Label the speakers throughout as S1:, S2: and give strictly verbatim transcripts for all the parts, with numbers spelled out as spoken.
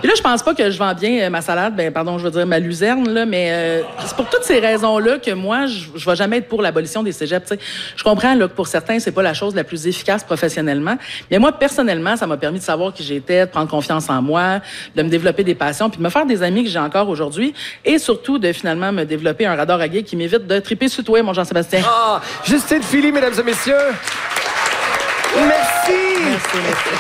S1: là, je pense pas que je vends bien euh, ma salade, ben pardon, je veux dire ma luzerne, là, mais euh, c'est pour toutes ces raisons-là que moi, je, je vais jamais être pour l'abolition des cégeps. T'sais. Je comprends là, que pour certains, c'est pas la chose la plus efficace professionnellement, mais moi, personnellement, ça m'a permis de savoir qui j'étais, de prendre confiance en moi, de me développer des passions, puis de me faire des amis que j'ai encore aujourd'hui, et surtout de finalement me développer un radar à gay qui m'évite de triper sur toi, mon Jean-Sébastien.
S2: Ah, Justine Philly, mesdames et messieurs. Merci.
S1: Merci,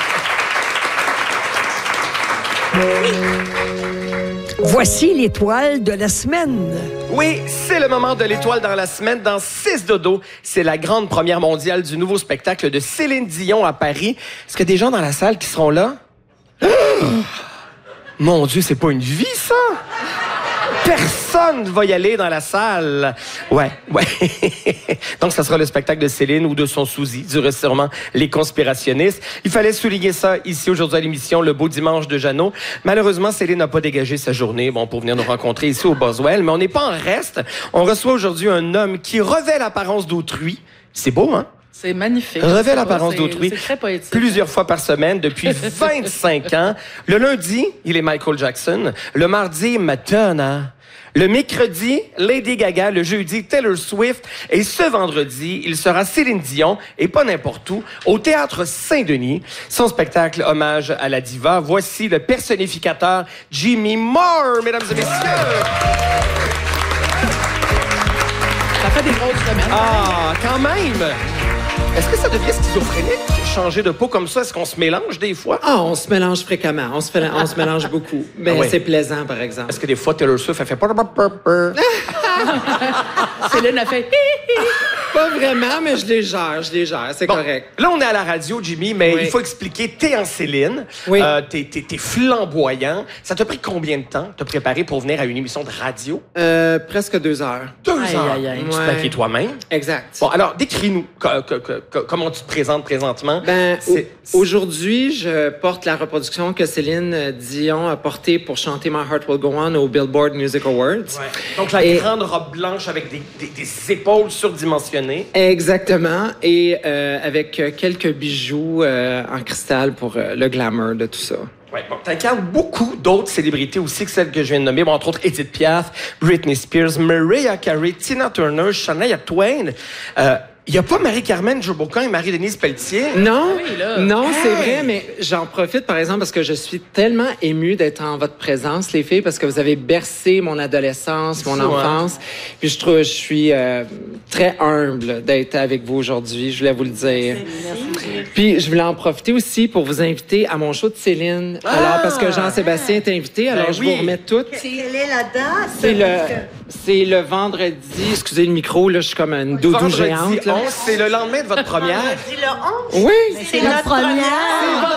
S1: merci.
S3: Voici l'étoile de la semaine.
S2: Oui, c'est le moment de l'étoile dans la semaine. Dans six dodo, c'est la grande première mondiale du nouveau spectacle de Céline Dion à Paris. Est-ce qu'il y a des gens dans la salle qui seront là? Oh! Mon Dieu, c'est pas une vie, ça? Personne va y aller dans la salle. Ouais, ouais. Donc, ça sera le spectacle de Céline ou de son sousi, diraient sûrement les conspirationnistes. Il fallait souligner ça ici aujourd'hui à l'émission Le Beau Dimanche de Jeannot. Malheureusement, Céline n'a pas dégagé sa journée bon, pour venir nous rencontrer ici au Boswell, mais on n'est pas en reste. On reçoit aujourd'hui un homme qui revêt l'apparence d'autrui. C'est beau, hein?
S1: C'est magnifique.
S2: Revêt l'apparence d'autrui.
S1: C'est très poétique.
S2: Plusieurs fois par semaine depuis vingt-cinq ans. Le lundi, il est Michael Jackson. Le mardi, Madonna. Le mercredi, Lady Gaga. Le jeudi, Taylor Swift. Et ce vendredi, il sera Céline Dion, et pas n'importe où, au Théâtre Saint-Denis. Son spectacle hommage à la diva. Voici le personnificateur Jimmy Moore, mesdames et messieurs.
S1: Ça fait des grosses semaines.
S2: Ah, quand même! Est-ce que ça devient schizophrénique, changer de peau comme ça? Est-ce qu'on se mélange des fois?
S4: Ah, on se mélange fréquemment. On se, fait, on se mélange beaucoup. Mais
S2: ah ouais.
S4: C'est plaisant, par exemple.
S2: Est-ce que des fois, Taylor Swift, elle fait...
S1: Céline a fait...
S4: Pas vraiment, mais je les gère, je les gère. C'est bon, correct.
S2: Là, on est à la radio, Jimmy, mais
S4: oui.
S2: il faut expliquer. T'es en Céline.
S4: Oui.
S2: Euh, t'es, t'es, t'es flamboyant. Ça t'a pris combien de temps de te préparer pour venir à une émission de radio?
S4: Euh, presque deux heures.
S2: Deux
S1: aïe,
S2: heures?
S1: Aïe, aïe.
S2: Tu
S4: ouais.
S2: te maquilles toi-même?
S4: Exact.
S2: Bon, alors, décris-nous que, que, que, que, comment tu te présentes présentement.
S4: Ben, aujourd'hui, je porte la reproduction que Céline Dion a portée pour chanter My Heart Will Go On au Billboard Music Awards.
S2: Ouais. Donc, la
S4: Et...
S2: grande robe blanche avec des, des, des épaules surdimensionnées.
S4: Exactement. Et euh, avec quelques bijoux euh, en cristal pour euh, le glamour de tout ça.
S2: Ouais, bon, t'incarnes beaucoup d'autres célébrités aussi que celles que je viens de nommer. Bon, entre autres, Edith Piaf, Britney Spears, Mariah Carey, Tina Turner, Shania Twain. Euh, Il n'y a pas Marie-Carmen Jobocan et Marie-Denise Pelletier?
S4: Non,
S1: oui, là.
S4: non,
S1: hey.
S4: c'est vrai, mais j'en profite, par exemple, parce que je suis tellement émue d'être en votre présence, les filles, parce que vous avez bercé mon adolescence, mon
S2: Fou,
S4: enfance.
S2: Hein?
S4: Puis je trouve, je suis euh, très humble d'être avec vous aujourd'hui, je voulais vous le dire.
S1: Merci.
S4: Puis je voulais en profiter aussi pour vous inviter à mon show de Céline.
S2: Ah!
S4: Alors, parce que Jean-Sébastien est invité, alors
S2: Ben
S4: je
S2: oui.
S4: vous remets toutes.
S5: Quelle est la date?
S4: C'est le, c'est le vendredi, excusez le micro, là, je suis comme une doudou
S2: Vendredi
S4: géante. Là.
S2: onze, c'est le lendemain de votre première.
S5: Vendredi le onze?
S4: Oui!
S5: C'est notre première.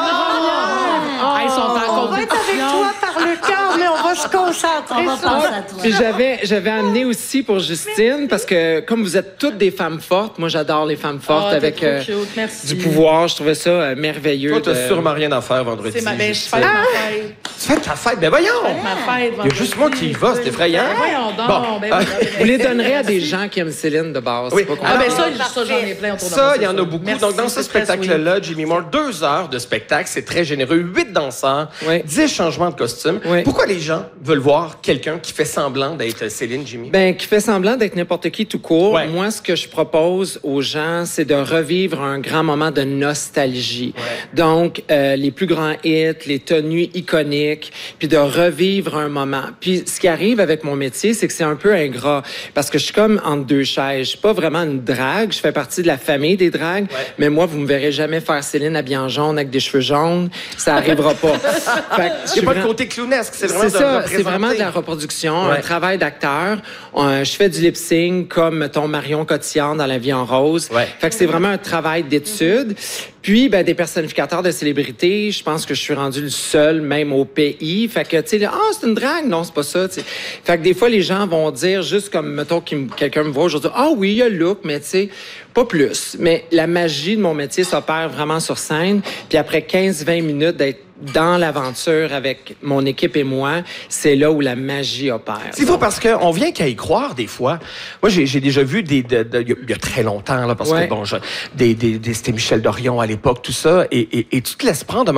S1: Ah, ils sont en
S5: On va être avec toi par le cœur, mais on va se concentrer
S6: On va
S5: sur...
S6: penser à toi.
S4: Puis j'avais, j'avais amené aussi pour Justine, parce que comme vous êtes toutes des femmes fortes, moi j'adore les femmes fortes
S1: Ah,
S4: avec
S1: t'es
S4: euh,
S1: trop cute, merci.
S4: du pouvoir. Je trouvais ça euh, merveilleux.
S2: Toi, t'as
S4: de-
S2: sûrement rien à faire vendredi.
S1: C'est ma belle, je
S2: Justine.
S1: fête ma fête.
S2: Tu fais ta fête? Ben voyons!
S1: Ma fête,
S2: Il y a juste moi qui y va, c'est effrayant.
S1: Ben voyons donc.
S2: Bon.
S1: Ben,
S2: Ah.
S1: oui,
S4: Vous les donnerez à des gens qui aiment Céline de base.
S2: Oui.
S4: C'est pas
S1: Ah ben
S4: compliqué.
S1: ça, ça j'en ai plein autour de moi.
S2: Ça,
S1: c'est
S2: il y en a
S1: sûr.
S2: beaucoup.
S1: Merci,
S2: Donc, dans ce
S1: c'est très
S2: spectacle-là, Jimmy Moore, deux heures de spectacle, c'est très généreux. Huit danseurs,
S4: Oui.
S2: dix changements de costumes.
S4: Oui.
S2: Pourquoi les gens veulent voir quelqu'un qui fait semblant d'être Céline, Jimmy?
S4: Ben, qui fait semblant d'être n'importe qui tout court.
S2: Ouais.
S4: Moi, ce que je propose aux gens, c'est de revivre un grand moment de nostalgie.
S2: Ouais.
S4: Donc, euh, les plus grands hits, les tenues iconiques, puis de revivre un moment. Puis, ce qui arrive avec mon métier, c'est que c'est un peu ingrat, parce que je suis comme entre deux chaises. Je suis pas vraiment une drague, je fais partie de la famille des dragues,
S2: Ouais.
S4: mais moi, vous me verrez jamais faire Céline habillée en jaune avec des cheveux jaunes. Ça arrivera pas. Fait que je
S2: Il n'y
S4: suis
S2: a pas de
S4: vra-
S2: côté clownesque, c'est vraiment
S4: c'est
S2: de
S4: ça,
S2: représenter.
S4: c'est vraiment de la reproduction,
S2: Ouais.
S4: un travail d'acteur. Euh, je fais du lip sync comme mettons Marion Cotillard dans La Vie en rose.
S2: Ouais.
S4: Fait que c'est vraiment un travail d'étude. Puis ben des personnificateurs de célébrités, je pense que je suis rendu le seul même au pays. Fait que tu sais ah c'est une drague, non c'est pas ça. T'sais. Fait que des fois les gens vont dire juste comme mettons que quelqu'un me voit aujourd'hui ah oui il y a le look mais tu sais pas plus. Mais la magie de mon métier s'opère vraiment sur scène. Puis après quinze vingt minutes d'être dans l'aventure avec mon équipe et moi, c'est là où la magie opère.
S2: C'est faux parce qu'on vient qu'à y croire des fois. Moi, j'ai, j'ai déjà vu des, de, de, il y a très longtemps, là, parce
S4: Ouais.
S2: que bon, je, des, des, des, c'était Michel Dorion à l'époque, tout ça, et, et, et tu te laisses prendre